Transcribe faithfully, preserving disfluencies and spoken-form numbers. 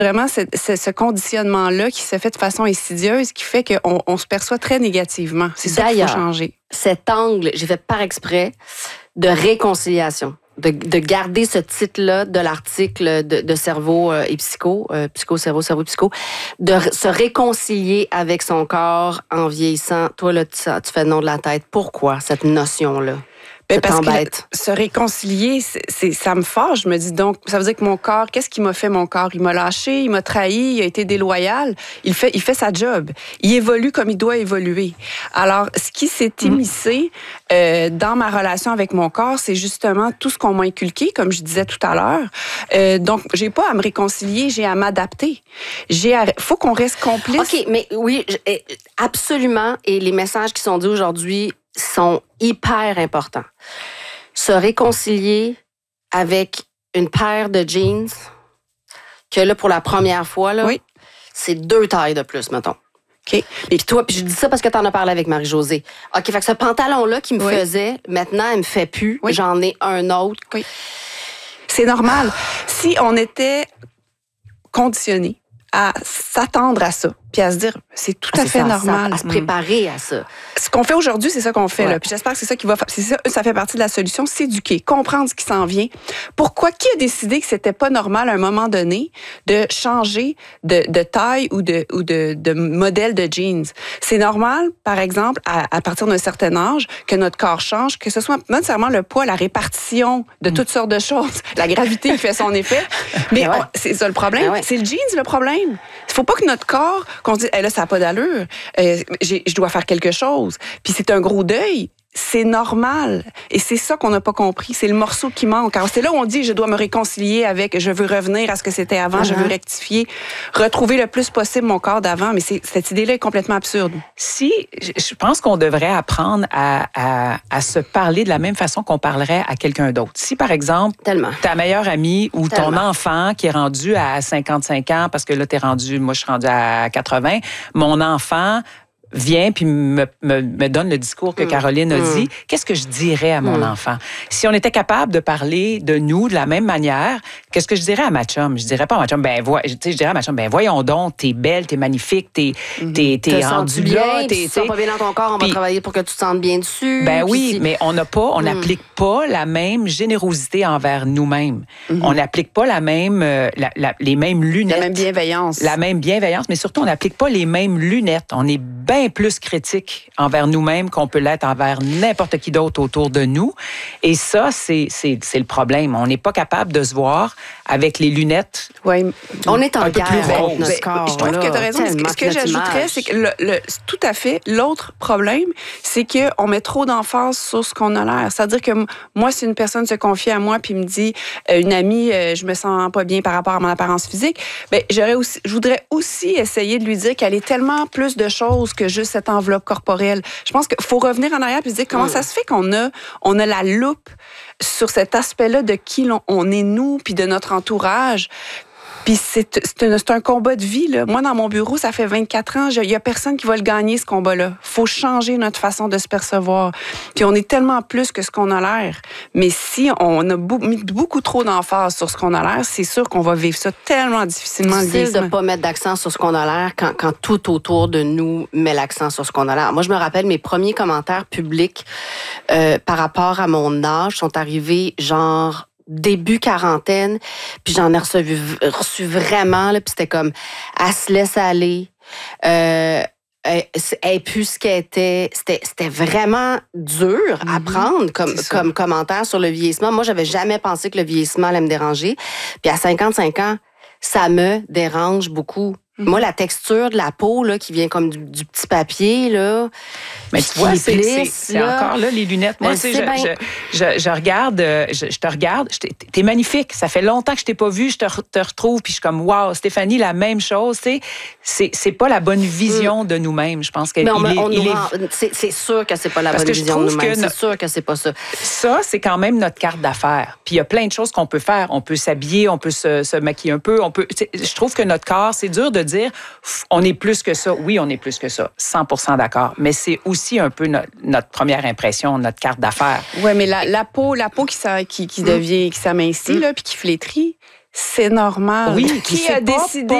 Vraiment, c'est, c'est ce conditionnement-là qui se fait de façon insidieuse, qui fait qu'on on se perçoit très négativement. C'est ça qu'il faut changer. Cet angle, j'ai fait par exprès, de réconciliation, de, de garder ce titre-là de l'article de, de cerveau euh, et psycho, euh, psycho, cerveau, cerveau, psycho, de se réconcilier avec son corps en vieillissant. Toi, là, tu, tu fais le nom de la tête. Pourquoi cette notion-là? Ben parce que se réconcilier, c'est, c'est, ça me fâche. Je me dis donc, ça veut dire que mon corps, qu'est-ce qu'il m'a fait, mon corps? Il m'a lâché, il m'a trahi, il a été déloyal. Il fait, il fait sa job. Il évolue comme il doit évoluer. Alors, ce qui s'est immiscé euh, dans ma relation avec mon corps, c'est justement tout ce qu'on m'a inculqué, comme je disais tout à l'heure. Euh, donc, j'ai pas à me réconcilier, j'ai à m'adapter. J'ai à, faut qu'on reste complice. OK, mais oui, absolument. Et les messages qui sont dits aujourd'hui sont hyper importants. Se réconcilier avec une paire de jeans que là, pour la première fois, là, oui. c'est deux tailles de plus, mettons. OK. Et toi, puis je dis ça parce que tu en as parlé avec Marie-Josée. OK, fait que ce pantalon-là qui me oui. faisait, maintenant, il me fait plus. Oui. J'en ai un autre. Oui. C'est normal. Si on était conditionné à s'attendre à ça, puis à se dire, c'est tout ah, à fait ça, normal. Ça, à se préparer mmh. à ça. Ce qu'on fait aujourd'hui, c'est ça qu'on fait. Ouais. Là. Puis j'espère que c'est ça qui va faire. C'est ça, ça fait partie de la solution, s'éduquer, comprendre ce qui s'en vient. Pourquoi? Qui a décidé que c'était pas normal à un moment donné de changer de, de taille ou de, ou de, de modèle de jeans? C'est normal, par exemple, à, à partir d'un certain âge, que notre corps change, que ce soit pas nécessairement le poids, la répartition de toutes mmh. sortes de choses. La gravité qui fait son effet. Mais ouais. on, c'est ça le problème. Ouais. C'est le jeans le problème. Il faut pas que notre corps, qu'on se dise, hey, là, ça n'a pas d'allure, euh, j'ai, je dois faire quelque chose. Puis c'est un gros deuil. C'est normal. Et c'est ça qu'on n'a pas compris. C'est le morceau qui manque. Alors, c'est là où on dit, je dois me réconcilier avec, je veux revenir à ce que c'était avant, uh-huh. je veux rectifier, retrouver le plus possible mon corps d'avant. Mais c'est, cette idée-là est complètement absurde. Si, je pense qu'on devrait apprendre à, à, à se parler de la même façon qu'on parlerait à quelqu'un d'autre. Si, par exemple, Tellement. ta meilleure amie ou Tellement. ton enfant qui est rendu à cinquante-cinq ans, parce que là, t'es rendu, moi, je suis rendue à quatre-vingts, mon enfant vient puis me, me, me donne le discours que mmh. Caroline a mmh. dit, qu'est-ce que je dirais à mon mmh. enfant? Si on était capable de parler de nous de la même manière, qu'est-ce que je dirais à ma chum? Je dirais pas à ma chum, ben, voy, je dirais à ma chum, ben, voyons donc, t'es belle, t'es magnifique, t'es, mmh. t'es, t'es rendue là. T'es, tu te sens pas bien dans ton corps, on pis, va travailler pour que tu te sentes bien dessus. Ben oui, si... mais on n'a pas, on n'applique mmh. pas la même générosité envers nous-mêmes. Mmh. On n'applique pas la même, euh, la, la, les mêmes lunettes. La même bienveillance. La même bienveillance, mais surtout, on n'applique pas les mêmes lunettes. On est bien plus critique envers nous-mêmes qu'on peut l'être envers n'importe qui d'autre autour de nous. Et ça, c'est, c'est, c'est le problème. On n'est pas capable de se voir avec les lunettes. Oui, on est en guerre avec notre corps. Je trouve là, que tu as raison. Ce que, ce que j'ajouterais, c'est que le, le, tout à fait, l'autre problème, c'est qu'on met trop d'emphase sur ce qu'on a l'air. C'est-à-dire que moi, si une personne se confie à moi puis me dit, euh, une amie, euh, je me sens pas bien par rapport à mon apparence physique, ben, j'aurais aussi, je voudrais aussi essayer de lui dire qu'elle est tellement plus de choses que juste cette enveloppe corporelle. Je pense qu'il faut revenir en arrière et se dire comment mmh. ça se fait qu'on a, on a la loupe sur cet aspect-là de qui l'on, on est nous puis de notre entourage. Puis c'est, c'est, un, c'est un combat de vie. Là. Moi, dans mon bureau, ça fait vingt-quatre ans, il n'y a personne qui va le gagner, ce combat-là. Il faut changer notre façon de se percevoir. Puis on est tellement plus que ce qu'on a l'air. Mais si on a beau, mis beaucoup trop d'emphase sur ce qu'on a l'air, c'est sûr qu'on va vivre ça tellement difficilement. C'est difficile de ne pas mettre d'accent sur ce qu'on a l'air quand, quand tout autour de nous met l'accent sur ce qu'on a l'air. Moi, je me rappelle mes premiers commentaires publics euh, par rapport à mon âge sont arrivés genre... début quarantaine, puis j'en ai reçu, reçu vraiment, là, puis c'était comme, elle se laisse aller, euh, elle, elle est plus ce qu'elle était. C'était, c'était vraiment dur à mm-hmm. prendre comme, comme commentaire sur le vieillissement. Moi, j'avais jamais pensé que le vieillissement allait me déranger, puis à cinquante-cinq ans, ça me dérange beaucoup. Mm-hmm. Moi, la texture de la peau, là, qui vient comme du, du petit papier, là. Mais tu vois, c'est, plisse, c'est, c'est là, encore là, les lunettes. Moi, c'est, je, je, je, je regarde, je, je te regarde, je t'es, t'es magnifique. Ça fait longtemps que je t'ai pas vu, je te, te retrouve, puis je suis comme, wow, Stéphanie, la même chose. C'est, c'est, c'est pas la bonne vision mm. de nous-mêmes. Je pense que non, il est, on il rend, est... c'est, c'est sûr que c'est pas la Parce bonne vision de nous-mêmes. No... C'est sûr que c'est pas ça. Ça, c'est quand même notre carte d'affaires. Puis il y a plein de choses qu'on peut faire. On peut s'habiller, on peut se, se maquiller un peu. On peut. Je trouve que notre corps, c'est dur de dire, on est plus que ça. Oui, on est plus que ça. cent pour cent d'accord. Mais c'est aussi un peu notre, notre première impression, notre carte d'affaires. Oui, mais la, la peau, la peau qui, qui, qui devient, qui s'amincit, mm. là, puis qui flétrit, c'est normal. Oui, qui a décidé